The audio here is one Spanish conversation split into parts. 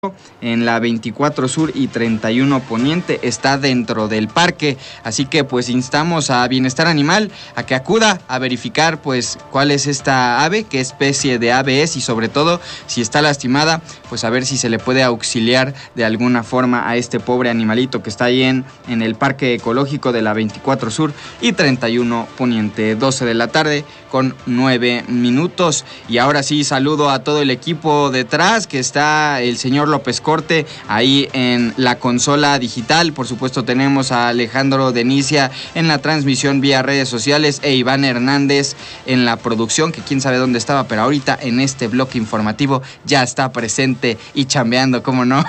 en la 24 Sur y 31 Poniente, está dentro del parque, así que pues instamos a Bienestar Animal a que acuda a verificar pues cuál es esta ave, qué especie de ave es y sobre todo si está lastimada, pues a ver si se le puede auxiliar de alguna forma a este pobre animalito que está ahí en el Parque Ecológico de la 24 Sur y 31 Poniente, 12 de la tarde con 9 minutos. Y ahora sí saludo a todo el equipo detrás, que está el señor López Corte ahí en la consola digital. Por supuesto tenemos a Alejandro Denicia en la transmisión vía redes sociales e Iván Hernández en la producción, que quién sabe dónde estaba, pero ahorita en este bloque informativo ya está presente y chambeando, ¿cómo no?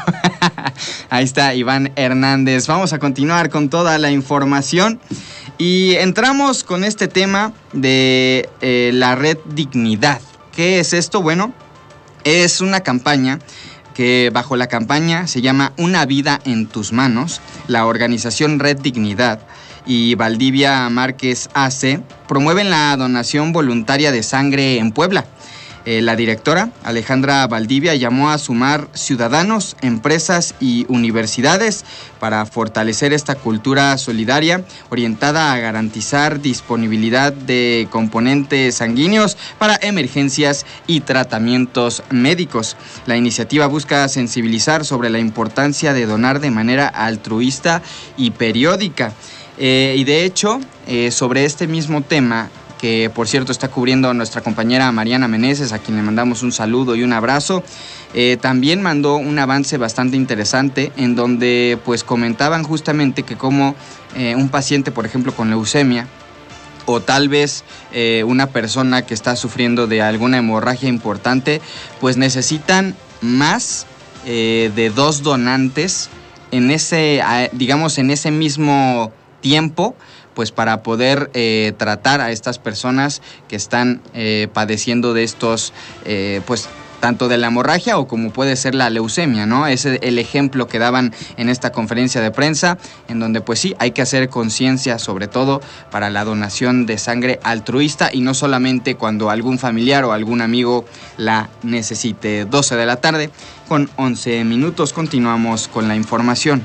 Ahí está Iván Hernández. Vamos a continuar con toda la información y entramos con este tema de la Red Dignidad. ¿Qué es esto? Bueno, es una campaña que bajo la campaña se llama Una vida en tus manos. La organización Red Dignidad y Valdivia Márquez AC promueven la donación voluntaria de sangre en Puebla. La directora, Alejandra Valdivia, llamó a sumar ciudadanos, empresas y universidades para fortalecer esta cultura solidaria orientada a garantizar disponibilidad de componentes sanguíneos para emergencias y tratamientos médicos. La iniciativa busca sensibilizar sobre la importancia de donar de manera altruista y periódica. Y de hecho, sobre este mismo tema, que por cierto está cubriendo nuestra compañera Mariana Meneses, a quien le mandamos un saludo y un abrazo, también mandó un avance bastante interesante en donde pues comentaban justamente que como un paciente, por ejemplo, con leucemia, o tal vez una persona que está sufriendo de alguna hemorragia importante, pues necesitan más de 2 donantes en ese, digamos, en ese mismo tiempo, pues para poder tratar a estas personas que están padeciendo de estos, pues tanto de la hemorragia o como puede ser la leucemia, ¿no? Es el ejemplo que daban en esta conferencia de prensa, en donde pues sí, hay que hacer conciencia sobre todo para la donación de sangre altruista y no solamente cuando algún familiar o algún amigo la necesite. 12 de la tarde con 11 minutos, continuamos con la información.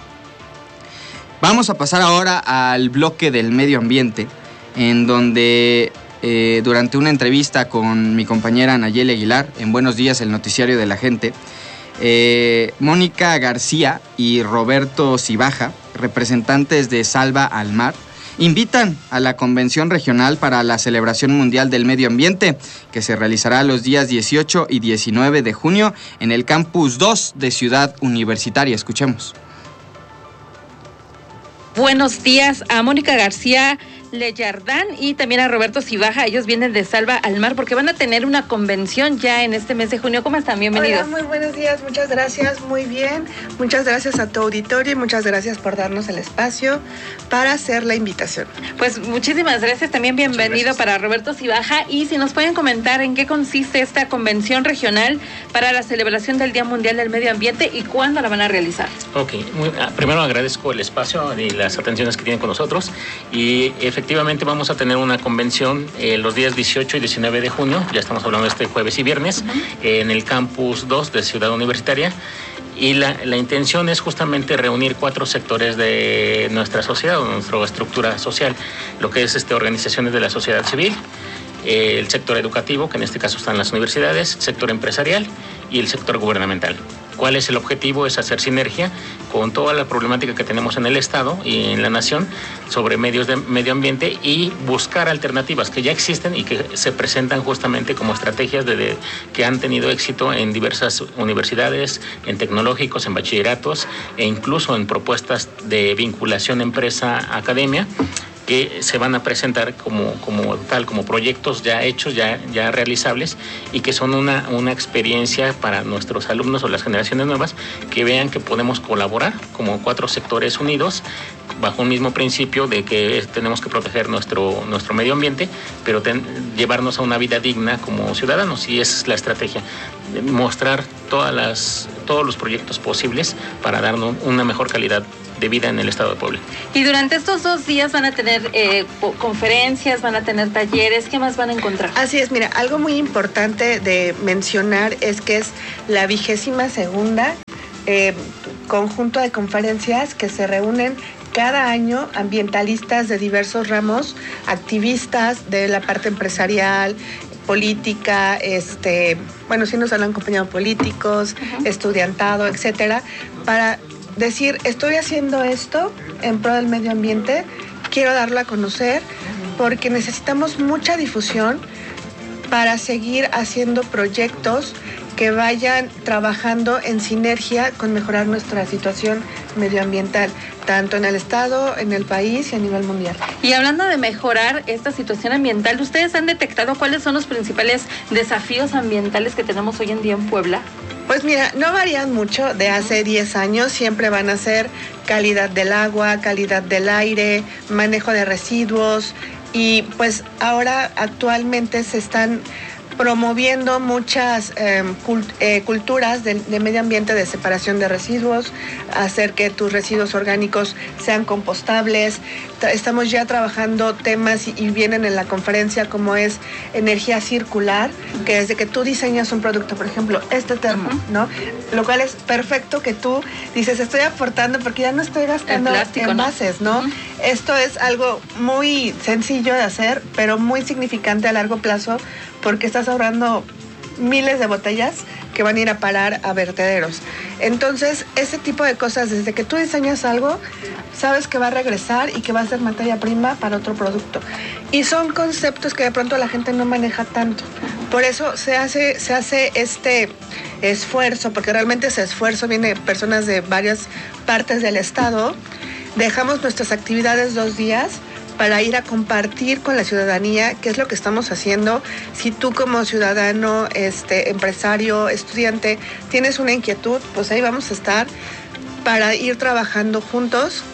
Vamos a pasar ahora al bloque del medio ambiente, en donde durante una entrevista con mi compañera Nayeli Aguilar, en Buenos Días, el noticiario de la gente, Mónica García y Roberto Cibaja, representantes de Salva al Mar, invitan a la Convención Regional para la Celebración Mundial del Medio Ambiente, que se realizará los días 18 y 19 de junio en el Campus 2 de Ciudad Universitaria. Escuchemos. Buenos días a Mónica García Leyardán y también a Roberto Cibaja. Ellos vienen de Salva al Mar porque van a tener una convención ya en este mes de junio. ¿Cómo están? Bienvenidos. Hola, muy buenos días, muchas gracias, muy bien. Muchas gracias a tu auditorio y muchas gracias por darnos el espacio para hacer la invitación. Pues muchísimas gracias, también bienvenido para Roberto Cibaja. Y si nos pueden comentar en qué consiste esta convención regional para la celebración del Día Mundial del Medio Ambiente y cuándo la van a realizar. Ok, primero agradezco el espacio y las atenciones que tienen con nosotros y efectivamente vamos a tener una convención los días 18 y 19 de junio, ya estamos hablando de este jueves y viernes, en el Campus 2 de Ciudad Universitaria. Y la intención es justamente reunir 4 sectores de nuestra sociedad, o nuestra estructura social, lo que es organizaciones de la sociedad civil, el sector educativo, que en este caso están las universidades, el sector empresarial y el sector gubernamental. ¿Cuál es el objetivo? Es hacer sinergia con toda la problemática que tenemos en el Estado y en la Nación sobre medios de medio ambiente y buscar alternativas que ya existen y que se presentan justamente como estrategias que han tenido éxito en diversas universidades, en tecnológicos, en bachilleratos e incluso en propuestas de vinculación empresa-academia, que se van a presentar como proyectos ya hechos, ya realizables y que son una experiencia para nuestros alumnos o las generaciones nuevas que vean que podemos colaborar como 4 sectores unidos bajo un mismo principio de que tenemos que proteger nuestro medio ambiente, pero llevarnos a una vida digna como ciudadanos, y esa es la estrategia, mostrar todos los proyectos posibles para darnos una mejor calidad de vida en el estado de Puebla. Y durante estos 2 días van a tener conferencias, van a tener talleres, ¿qué más van a encontrar? Así es, mira, algo muy importante de mencionar es que es la 22ª conjunto de conferencias que se reúnen cada año ambientalistas de diversos ramos, activistas de la parte empresarial, política, sí nos han acompañado políticos, estudiantado, etcétera, para decir, estoy haciendo esto en pro del medio ambiente, quiero darlo a conocer, porque necesitamos mucha difusión para seguir haciendo proyectos que vayan trabajando en sinergia con mejorar nuestra situación medioambiental, tanto en el estado, en el país y a nivel mundial. Y hablando de mejorar esta situación ambiental, ¿ustedes han detectado cuáles son los principales desafíos ambientales que tenemos hoy en día en Puebla? Pues mira, no varían mucho de hace 10 años, siempre van a ser calidad del agua, calidad del aire, manejo de residuos, y pues ahora actualmente se están promoviendo muchas culturas de medio ambiente, de separación de residuos, hacer que tus residuos orgánicos sean compostables. Estamos ya trabajando temas y vienen en la conferencia como es energía circular, que desde que tú diseñas un producto, por ejemplo, este termo, ¿no? Lo cual es perfecto que tú dices, estoy aportando porque ya no estoy gastando plástico, envases, ¿no? Esto es algo muy sencillo de hacer, pero muy significante a largo plazo, porque estás ahorrando miles de botellas que van a ir a parar a vertederos. Entonces, ese tipo de cosas, desde que tú diseñas algo, sabes que va a regresar y que va a ser materia prima para otro producto. Y son conceptos que de pronto la gente no maneja tanto. Por eso se hace este esfuerzo, porque realmente ese esfuerzo viene de personas de varias partes del estado. Dejamos nuestras actividades 2 días para ir a compartir con la ciudadanía qué es lo que estamos haciendo. Si tú como ciudadano, empresario, estudiante, tienes una inquietud, pues ahí vamos a estar para ir trabajando juntos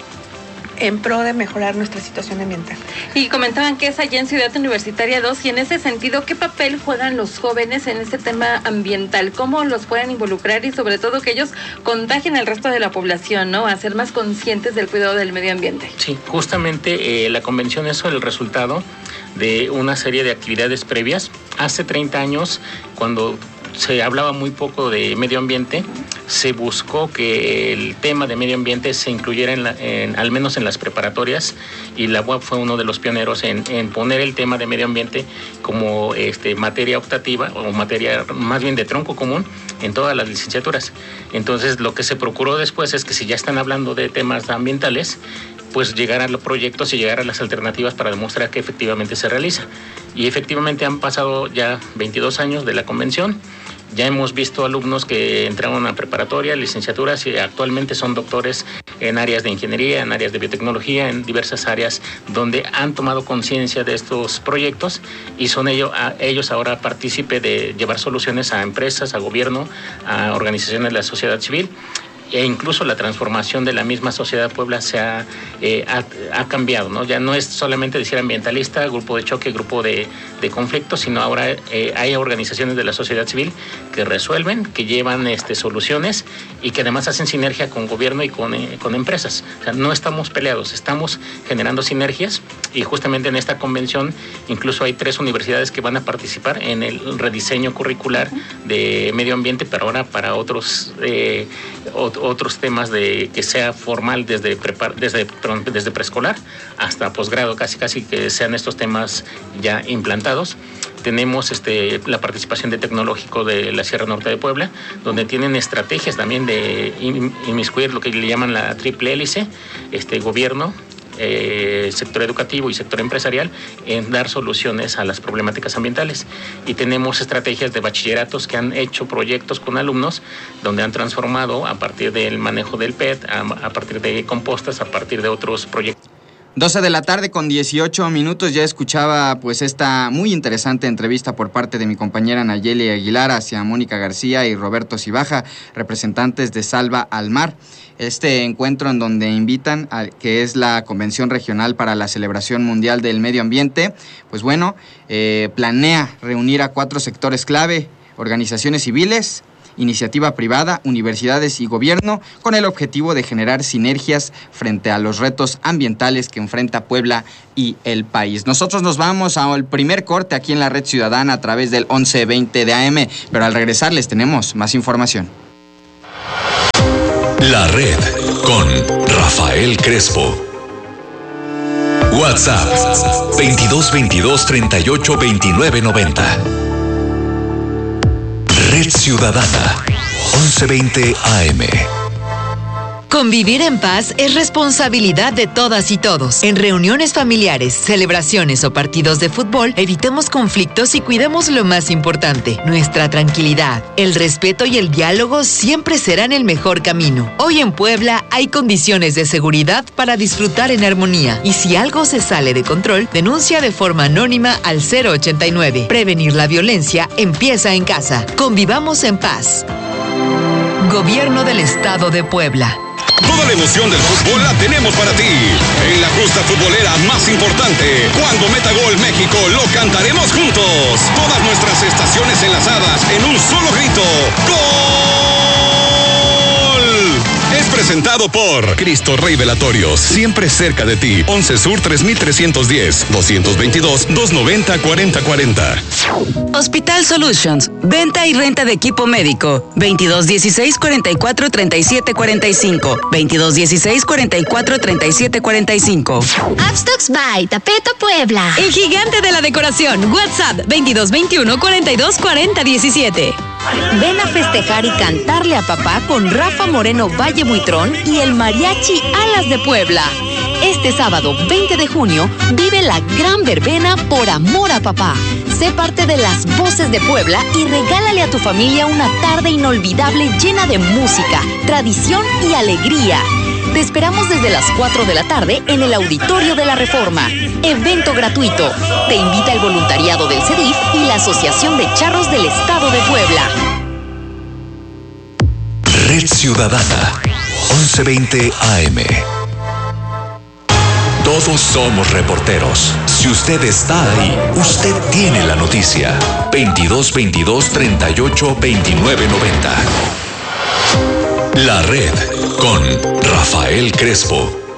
en pro de mejorar nuestra situación ambiental. Y comentaban que es allá en Ciudad Universitaria 2, y en ese sentido, ¿qué papel juegan los jóvenes en este tema ambiental? ¿Cómo los pueden involucrar y sobre todo que ellos contagien al resto de la población, ¿no? A ser más conscientes del cuidado del medio ambiente. Sí, justamente la convención es el resultado de una serie de actividades previas. Hace 30 años, cuando se hablaba muy poco de medio ambiente, se buscó que el tema de medio ambiente se incluyera al menos en las preparatorias, y la UAP fue uno de los pioneros en poner el tema de medio ambiente como materia optativa, o materia más bien de tronco común en todas las licenciaturas. Entonces, lo que se procuró después es que si ya están hablando de temas ambientales, pues llegar a los proyectos y llegar a las alternativas para demostrar que efectivamente se realiza. Y efectivamente han pasado ya 22 años de la convención. Ya hemos visto alumnos que entraron a preparatoria, licenciaturas, y actualmente son doctores en áreas de ingeniería, en áreas de biotecnología, en diversas áreas donde han tomado conciencia de estos proyectos, y son ellos ahora partícipe de llevar soluciones a empresas, a gobierno, a organizaciones de la sociedad civil. E incluso la transformación de la misma sociedad de Puebla ha cambiado, ¿no? Ya no es solamente decir ambientalista, grupo de choque, grupo de conflicto, sino ahora hay organizaciones de la sociedad civil que resuelven, que llevan soluciones, y que además hacen sinergia con gobierno y con empresas. O sea, no estamos peleados, estamos generando sinergias, y justamente en esta convención incluso hay 3 universidades que van a participar en el rediseño curricular de medio ambiente, pero ahora para otros temas de que sea formal desde preescolar hasta posgrado, casi que sean estos temas ya implantados. Tenemos la participación de Tecnológico de la Sierra Norte de Puebla, donde tienen estrategias también de inmiscuir lo que le llaman la triple hélice, gobierno, sector educativo y sector empresarial, en dar soluciones a las problemáticas ambientales. Y tenemos estrategias de bachilleratos que han hecho proyectos con alumnos donde han transformado a partir del manejo del PET, a partir de compostas, a partir de otros proyectos. 12 de la tarde con 18 minutos, ya escuchaba pues esta muy interesante entrevista por parte de mi compañera Nayeli Aguilar hacia Mónica García y Roberto Cibaja, representantes de Salva al Mar. Este encuentro en donde invitan a que es la Convención Regional para la Celebración Mundial del Medio Ambiente, pues bueno, planea reunir a 4 sectores clave: organizaciones civiles, iniciativa privada, universidades y gobierno, con el objetivo de generar sinergias frente a los retos ambientales que enfrenta Puebla y el país. Nosotros nos vamos al primer corte aquí en la Red Ciudadana a través del 1120 de AM, pero al regresar les tenemos más información. La Red con Rafael Crespo. WhatsApp 2222 38 29 90. Red Ciudadana 1120 AM. Convivir en paz es responsabilidad de todas y todos. En reuniones familiares, celebraciones o partidos de fútbol, evitemos conflictos y cuidemos lo más importante, nuestra tranquilidad. El respeto y el diálogo siempre serán el mejor camino. Hoy en Puebla hay condiciones de seguridad para disfrutar en armonía. Y si algo se sale de control, denuncia de forma anónima al 089. Prevenir la violencia empieza en casa. Convivamos en paz. Gobierno del Estado de Puebla. Toda la emoción del fútbol la tenemos para ti. En la justa futbolera más importante, cuando meta gol México, lo cantaremos juntos. Todas nuestras estaciones enlazadas en un solo grito. ¡Gol! Es presentado por Cristo Rey Velatorios, siempre cerca de ti. 11 Sur 3310, 222-290-4040. Hospital Solutions, venta y renta de equipo médico. 2216-443745. 2216-443745. Upstocks by Tapeto Puebla. El gigante de la decoración. WhatsApp 2221-424017. Ven a festejar y cantarle a papá con Rafa Moreno Valle Buitrón y el Mariachi Alas de Puebla. Este sábado 20 de junio vive la gran verbena Por Amor a Papá. Sé parte de las voces de Puebla y regálale a tu familia una tarde inolvidable llena de música, tradición y alegría. Te esperamos desde las 4 de la tarde en el Auditorio de la Reforma. Evento gratuito. Te invita el voluntariado del CEDIF y la Asociación de Charros del Estado de Puebla. Red Ciudadana 1120 AM. Todos somos reporteros. Si usted está ahí, usted tiene la noticia. 2222 38 29 90. La Red con Rafael Crespo.